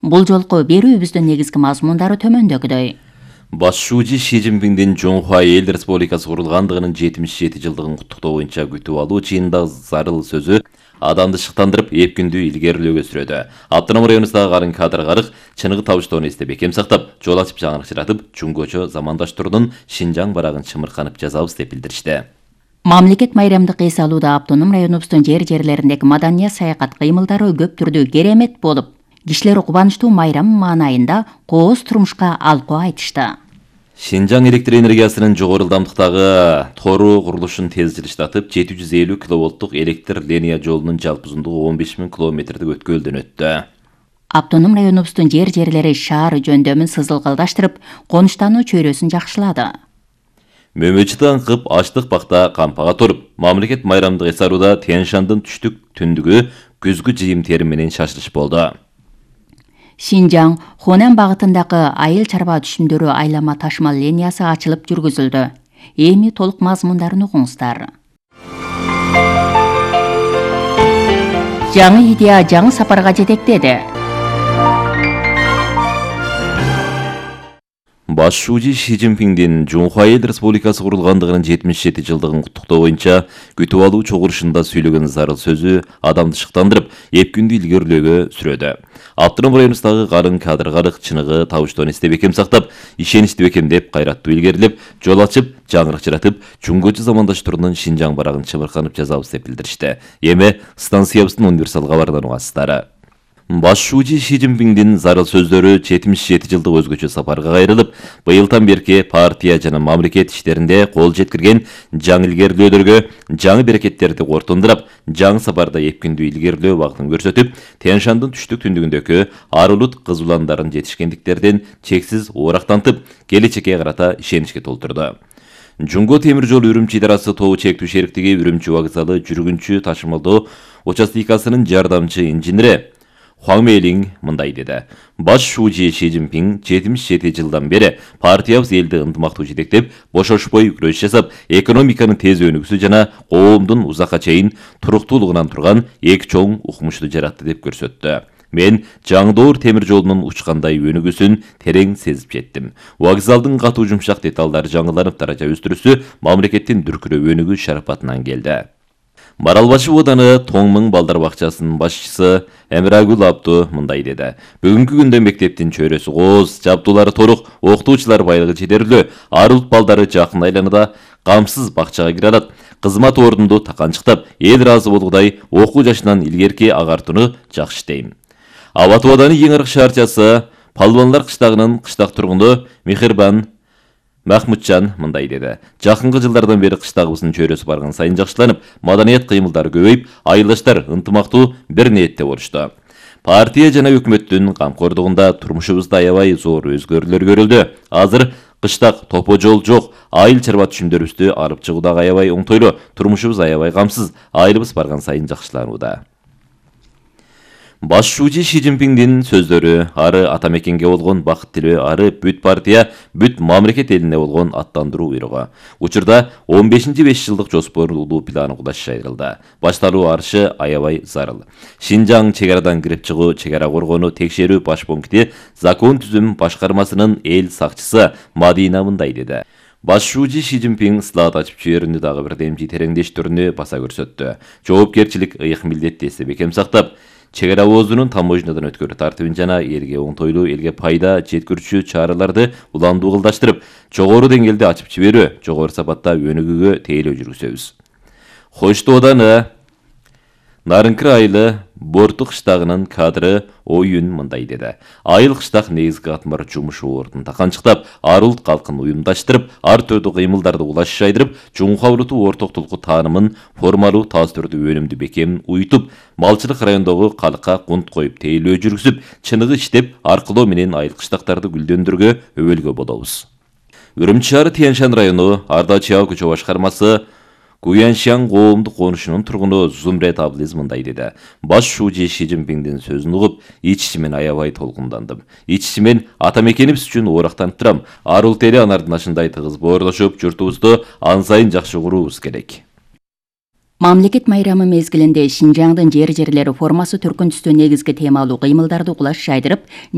Бул жолку берүүбүздүн негизги мазмундары төмөндөгүдөй. Башчы Ши Цзиньпиндин Жоңхуа Эл Республикасы курулгандыгынын 77 жылдыгын куттуктоо боюнча күтүп алуу чыйында зарыл сөзү адамды шыктандырып, эп күндү илгерилөөгө сүрөдү. Автоном районундагы карын кадр карык чыныгы табыштоону эстеп бекем сактап, жол ачып жаңырыкчыратып, Жумгочо замандаштыруудун Шинжаң барагын чымырканып жазабыз деп билдиришти. Мамлекет майрамдык эс алууда автоном районубуздун жерлериндеги маданият саякат кыймылдары көп түрдүү керемет болуп, кишилер кубанычтуу майрам маанайында кооз турмушка алкоо айтышты. Шинжаң электр энергиясынын жогору ылдамдыктагы тору курулушун тез жылыштатып, 750 киловолттук электр линия жолунун жалпы узундугу 15 000 километрди өткөлдөн өттү. Автоном районубуздун жерлери шаар жөндөмүн сызылгалдаштырып, конуштануу чөйрөсүн жакшылады. Мөмөчүтан кып аштык бакта кампага торуп, мамлекет майрамдык эс алууда Тянь-Шандын түштүк түндүгү күзгү жыйым терим менен шашылыш болду. Шинжаң Хонан багытындагы айыл чарба түшүмдөрү айлама ташмал линиясы ачылып жүргүзүлдү. Эми толук мазмундарын угуңуздар. Жаңы идея жаңы сапарга жетектеди. Башчы Ши Цзиньпиндин Жоңхуа Эл Республикасы курулгандыгынын 77 жылдыгын куттуктоо боюнча күтүп алуу чогулушунда сүйлөгөн зарыл сөзү адамды шыктандырып, эп күндү илгерилөөгө сүрөдү. Автоном районундагы карын кадр карык чыныгы табыштоону эстеп бекем сактап, ишеничти бекемдеп, кайраттуу илгерилеп, жол ачып, жаңырыкчыратып, Жумгочо замандаштыруудун Шинжаң барагын чымырканып жазабыз деп билдиришти. Эми станциябыздын универсал кабарынан угасыздар. Башчы Ши Цзиньпиндин зарыл сөздөрү 77 жылдык өзгөчө сапарга кайрылып, быйылдан берки партия жана мамлекет иштеринде кол жеткирген жаңы илгерилөөдөргө, жаңы берекеттерди кортундурап, жаңы сапарда эп күндү илгерилөө багытын көрсөтүп, Тянь-Шандын түштүк түндүгүндөгү арулут кыз уландарын жетишкендиктерден чексиз оорактантып, келечекке карата ишеничке толтурду. Жумго темир жол Үрүмчи идарасы тобу чектүү шериктиги Үрүмчи вокзалы жүргүнчү ташымалдоо участикасынын жардамчы инженери Хуаң Мейлин мындай деди. Башчы Ши Цзиньпин 77 жылдан бери партиябыз элди ынтымактуу жетектеп, бошошпой күрөш жасап, экономиканын тез өнүгүүсү жана коомдун узакка чейин туруктуулугунан турган эки чоң укмушту жаратты деп көрсөттү. Мен жаңдоор темир жолунун учкандай өнүгүүсүн терең сезип жеттим. Вокзалдын катуу жумшак деталдары жаңыланып, даража өстүрүүсү мамлекеттин дүркүрөө өнүгүү шарапатынан келди. Маралбашы ооданы Тоңмың балдар бакчасынын башчысы Эмирагүл Абду мындай деди. Бүгүнкү күндө мектептин чөйрөсү кооз, жабдуулары торук, окутуучулар байлыгы жетерлүү, арулут балдары жакын айланада камсыз бакчага кире алат. Кызмат ордунду таканчыктап, эл ыраазы болгудай окуу жашынан илгерки агартууну жакшы иштейм. Абат ооданы эң аркы шаарчасы Палбанлар кыштагынын кыштак тургуну Мехрибан Махмутжан мындай деди. Жакынкы жылдардан бери кыштагыбыздын чөйрөсү барган сайын жакшыланып, маданият кыймылдары көбөйүп, айылдаштар ынтымактуу бир ниетте болушту. Партия жана өкмөттүн камкордугунда турмушубузда аябай зор өзгөрүүлөр көрүлдү. Азыр кыштак топо жол жок, айыл чарба түшүмдөрүбүздү алып чыгуудагы аябай оңтойлуу, турмушубуз аябай камсыз, айылыбыз барган сайын жакшыланууда. Башчы Ши Цзиньпиндин сөздөрү ары ата мекенге болгон бакыт тилөө, ары бүт партия, бүт мамлекет элине болгон аттандыруу буйругу. Учурда 15-5 жылдык жоспорлуу планы кудаш айрылды. Башталуу арышы аябай зарыл. Шинжаң чек арадан кирип чыгуу, чек ара коргонуу текшерүү баш пункти закон түзүм башкармасынын эл сакчысы Мадина мындай деди. Башчы Ши Цзиньпин слайд ачып жиберүүнү дагы бир демчи тереңдештирүүнү баса көрсөттү. Жоопкерчилик ыйык милдетти эстеп бекем сактап, чек ара оозунун таможнядан өткөрүү тартибин жана элге оңтойлуу, элге пайда жеткирүүчү чараларды уландуу кылдаштырып, жогору деңгээлде ачып жиберүү, жогору сапатта өнүгүүгө тейлөө жүргүзөбүз. Хойштоо ооданы Нарынкы айылы Борту кыштагынын кадры оюн мындай деди. Айыл кыштак негизги катмар жумуш ордун таканчыктап, арулут калкын уюмдаштырып, ар түрдүү кыймылдарды улаш жайдырып, Жумхавлуту ортоктулку таанымын формалуу таз түрдүү өнүмдү бекем уютуп, малчылык райондогу калкка кунт коюп тейлөө жүргүзүп, чыныгы иштеп, аркылоо менен айыл кыштактарды гүлдөндүргө өбөлгө болобуз. Үрүмчи шаары Тянь-Шан району Ардачияо көчө башкармасы Гуяншан коомдук конушунун тургуну Зумрет Аблиз мындай деди. Башчы Ши Цзиньпиндин сөзүн угуп, ич-ичимен аябай толкундандым. Ич-ичимен ата мекенибиз үчүн оорактанып турам. Арулут эли анардын ашындай тыгыз боорлошуп, журтубузду ан сайын жакшы курубуз керек. Мамлекет майрамы мезгилинде Шинжаңдын жерлери формасы түркүн түстүү негизги темалуу кыймылдарды кулаш жайдырып,